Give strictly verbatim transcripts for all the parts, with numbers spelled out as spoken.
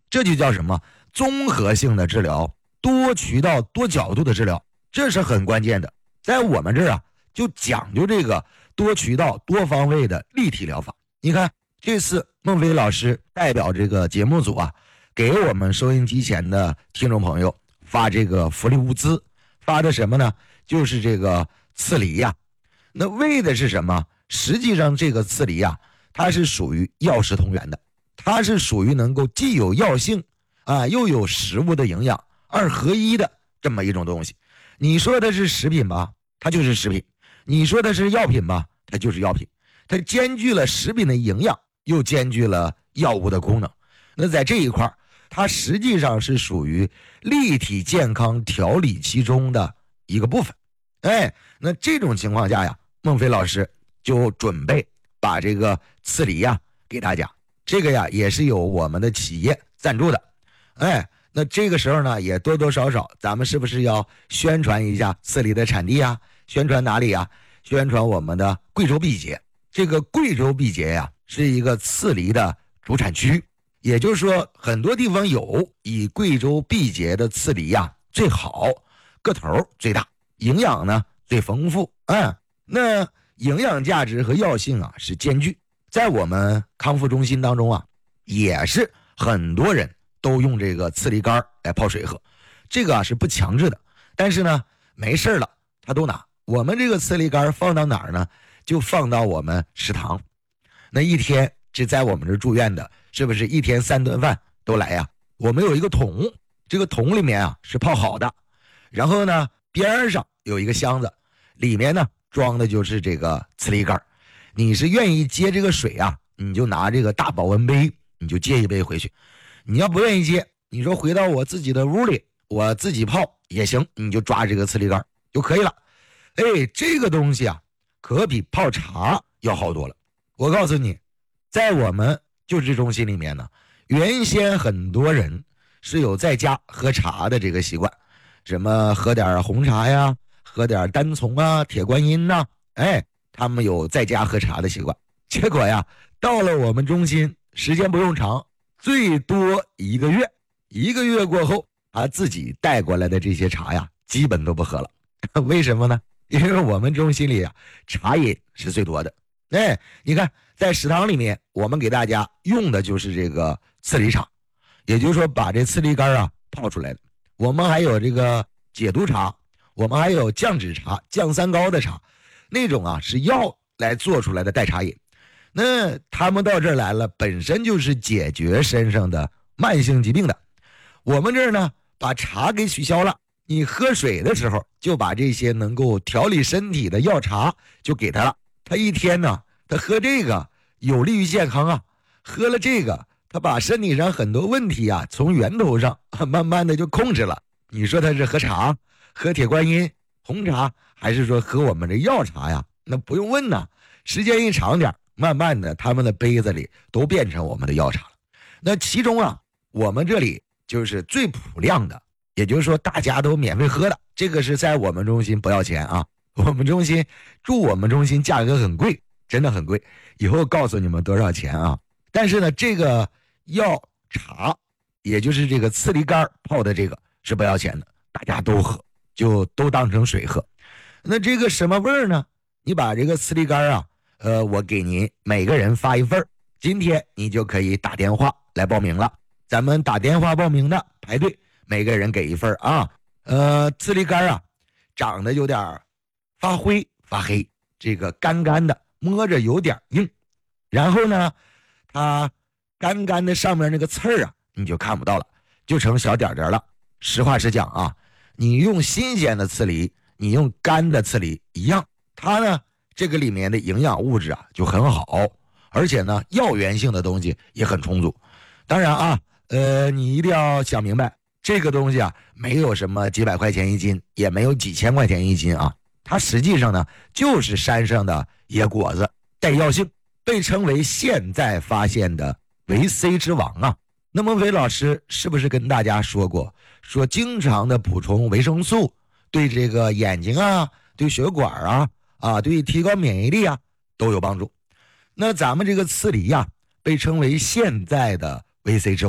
这就叫什么？综合性的治疗，多渠道多角度的治疗，这是很关键的。在我们这儿啊，就讲究这个多渠道多方位的立体疗法。你看这次孟非老师代表这个节目组啊，给我们收音机前的听众朋友发这个福利物资，发的什么呢？就是这个刺梨呀、啊。那为的是什么？实际上这个刺梨啊，它是属于药食同源的，它是属于能够既有药性啊，又有食物的营养，二合一的这么一种东西。你说它是食品吧，它就是食品；你说它是药品吧，它就是药品。它兼具了食品的营养，又兼具了药物的功能。那在这一块它实际上是属于立体健康调理其中的一个部分。哎，那这种情况下呀，孟非老师就准备把这个刺梨呀给大家，这个呀也是有我们的企业赞助的。哎，那这个时候呢，也多多少少咱们是不是要宣传一下刺梨的产地啊？宣传哪里啊？宣传我们的贵州毕节。这个贵州毕节呀，是一个刺梨的主产区，也就是说很多地方有，以贵州毕节的刺梨呀最好，个头最大，营养呢最丰富。嗯，那营养价值和药性啊是兼具。在我们康复中心当中啊，也是很多人都用这个刺梨干来泡水喝，这个啊是不强制的，但是呢没事了他都拿。我们这个刺梨干放到哪儿呢？就放到我们食堂。那一天这在我们这住院的，是不是一天三顿饭都来呀？我们有一个桶，这个桶里面啊是泡好的，然后呢边上有一个箱子，里面呢装的就是这个刺梨干。你是愿意接这个水啊，你就拿这个大保温杯，你就接一杯回去。你要不愿意接，你说回到我自己的屋里我自己泡也行，你就抓这个刺梨干就可以了。哎，这个东西啊可比泡茶要好多了。我告诉你，在我们救治中心里面呢，原先很多人是有在家喝茶的这个习惯，什么喝点红茶呀，喝点单丛啊，铁观音呐、啊，哎，他们有在家喝茶的习惯。结果呀，到了我们中心，时间不用长，最多一个月，一个月过后，他自己带过来的这些茶呀，基本都不喝了。为什么呢？因为我们中心里啊，茶饮是最多的。哎，你看在食堂里面，我们给大家用的就是这个刺梨茶，也就是说把这刺梨干啊泡出来的。我们还有这个解毒茶，我们还有降脂茶、降三高的茶，那种啊是药来做出来的代茶饮。那他们到这儿来了，本身就是解决身上的慢性疾病的。我们这儿呢，把茶给取消了。你喝水的时候就把这些能够调理身体的药茶就给他了，他一天呢他喝这个有利于健康啊，喝了这个他把身体上很多问题啊从源头上慢慢的就控制了。你说他是喝茶喝铁观音红茶，还是说喝我们这药茶呀？那不用问呐，时间一长点，慢慢的他们的杯子里都变成我们的药茶了。那其中啊，我们这里就是最普量的，也就是说大家都免费喝的，这个是在我们中心不要钱啊。我们中心住我们中心价格很贵，真的很贵，以后告诉你们多少钱啊。但是呢，这个药茶也就是这个刺梨干泡的这个是不要钱的，大家都喝，就都当成水喝。那这个什么味儿呢？你把这个刺梨干啊呃，我给您每个人发一份，今天你就可以打电话来报名了。咱们打电话报名的排队，每个人给一份啊。呃，刺梨干啊，长得有点发灰发黑，这个干干的，摸着有点硬。然后呢，它干干的上面那个刺儿啊，你就看不到了，就成小点点了。实话实讲啊，你用新鲜的刺梨，你用干的刺梨一样，它呢这个里面的营养物质啊就很好，而且呢药源性的东西也很充足。当然啊，呃，你一定要想明白，这个东西啊没有什么几百块钱一斤，也没有几千块钱一斤啊，它实际上呢就是山上的野果子，带药性，被称为现在发现的维 C 之王啊。那么韦老师是不是跟大家说过，说经常的补充维生素对这个眼睛啊，对血管啊啊，对提高免疫力啊都有帮助。那咱们这个刺梨呀、啊、被称为现在的维 C 之王，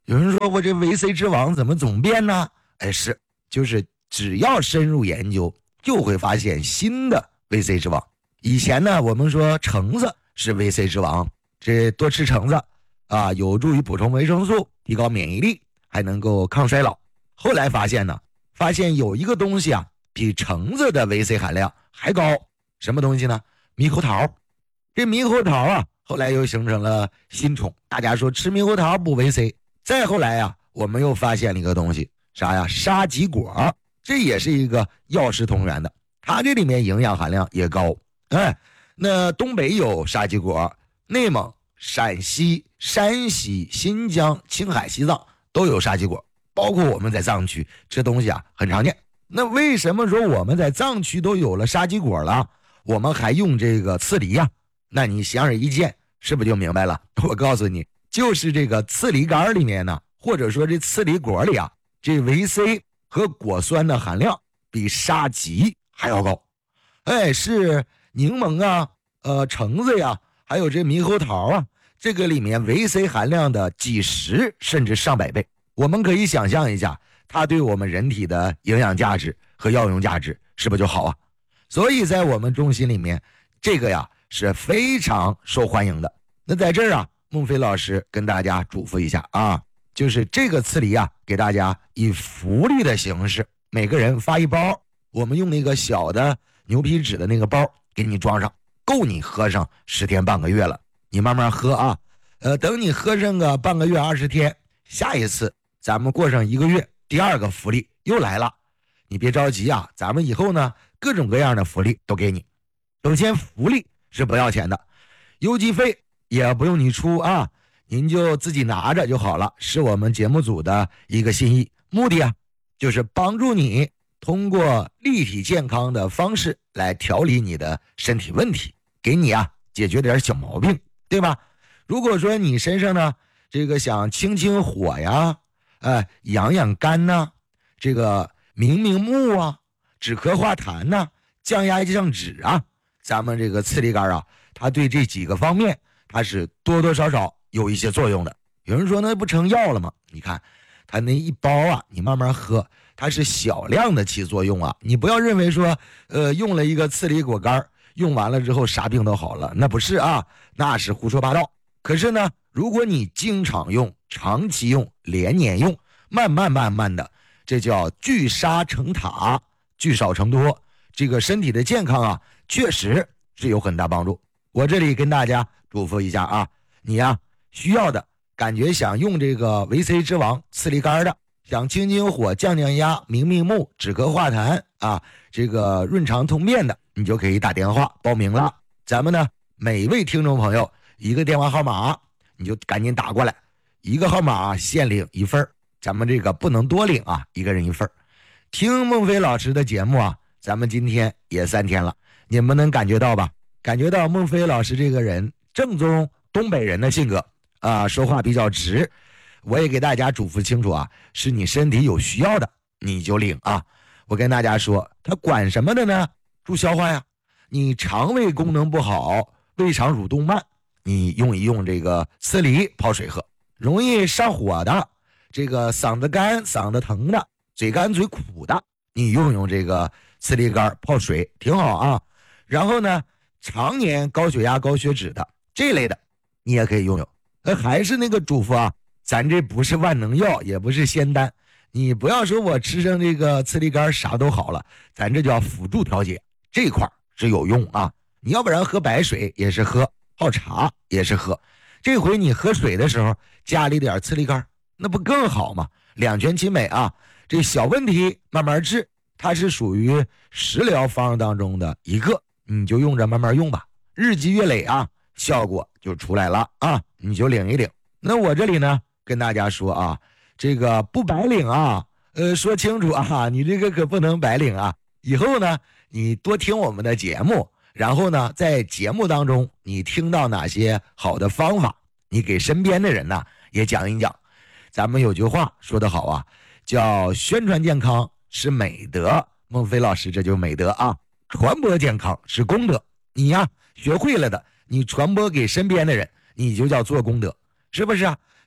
有人说我这维 C 之王怎么总变呢？哎，是，就是只要深入研究，就会发现新的维 C 之王。以前呢，我们说橙子是维 C 之王，这多吃橙子啊，有助于补充维生素，提高免疫力，还能够抗衰老。后来发现呢，发现有一个东西啊，比橙子的维 C 含量还高，什么东西呢？猕猴桃。这猕猴桃啊，后来又形成了新宠，大家说吃猕猴桃补维 C。再后来呀、啊，我们又发现了一个东西，啥呀？沙棘果，这也是一个药食同源的，它这里面营养含量也高。哎，那东北有沙棘果，内蒙、陕西、山西、新疆、青海、西藏都有沙棘果，包括我们在藏区这东西啊很常见。那为什么说我们在藏区都有了沙棘果了，我们还用这个刺梨呀、啊？那你显而易见，是不是就明白了？我告诉你，就是这个刺梨干里面呢，或者说这刺梨果里啊，这维 C 和果酸的含量比沙棘还要高。哎，是柠檬啊，呃，橙子呀，还有这猕猴桃啊，这个里面维 C 含量的几十甚至上百倍。我们可以想象一下，它对我们人体的营养价值和药用价值是不是就好啊？所以在我们中心里面，这个呀是非常受欢迎的。那在这儿啊，孟非老师跟大家嘱咐一下啊，就是这个刺梨啊，给大家以福利的形式，每个人发一包，我们用那个小的牛皮纸的那个包给你装上，够你喝上十天半个月了。你慢慢喝啊，呃，等你喝上个半个月二十天，下一次咱们过上一个月，第二个福利又来了。你别着急啊，咱们以后呢各种各样的福利都给你。首先福利是不要钱的，邮寄费也不用你出啊，您就自己拿着就好了，是我们节目组的一个心意。目的啊就是帮助你通过立体健康的方式来调理你的身体问题，给你啊解决点小毛病，对吧？如果说你身上呢这个想清清火呀，呃养养肝呐，这个明明目啊，止咳化痰呐，降压降脂啊，咱们这个刺梨干啊，它对这几个方面它是多多少少有一些作用的。有人说那不成药了吗？你看它那一包啊，你慢慢喝，它是小量的起作用啊，你不要认为说呃用了一个刺梨果干用完了之后啥病都好了，那不是啊，那是胡说八道。可是呢，如果你经常用、长期用、连年用，慢慢慢慢的，这叫聚沙成塔，聚少成多，这个身体的健康啊确实是有很大帮助。我这里跟大家嘱咐一下啊，你呀、啊、需要的感觉想用这个维 C 之王刺梨干的，想清清火、降降压、明明目、止咳化痰啊，这个润肠通便的，你就可以打电话报名了。咱们呢每位听众朋友一个电话号码，你就赶紧打过来，一个号码限领一份，咱们这个不能多领啊，一个人一份。听孟非老师的节目啊，咱们今天也三天了，你们能感觉到吧？感觉到孟非老师这个人正宗东北人的性格啊，说话比较直。我也给大家嘱咐清楚啊，是你身体有需要的你就领啊。我跟大家说，它管什么的呢？助消化呀。你肠胃功能不好，胃肠蠕动慢，你用一用这个刺梨泡水喝。容易上火的，这个嗓子干嗓子疼的，嘴干嘴苦的，你用用这个刺梨干泡水挺好啊。然后呢，常年高血压高血脂的这类的你也可以用用。呃，还是那个嘱咐啊，咱这不是万能药，也不是仙丹，你不要说我吃上这个刺梨干啥都好了，咱这叫辅助调节，这块是有用啊。你要不然喝白水也是喝，泡茶也是喝，这回你喝水的时候加了一点刺梨干，那不更好吗？两全其美啊。这小问题慢慢治，它是属于食疗方当中的一个，你就用着慢慢用吧，日积月累啊，效果就出来了啊，你就领一领。那我这里呢跟大家说啊，这个不白领啊，呃，说清楚啊，你这个可不能白领啊。以后呢你多听我们的节目，然后呢在节目当中你听到哪些好的方法，你给身边的人呢也讲一讲。咱们有句话说得好啊，叫宣传健康是美德，孟非老师这就是美德啊。传播健康是功德，你呀学会了的，你传播给身边的人，你就叫做功德，是不是啊？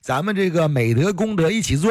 咱们这个美德功德一起做。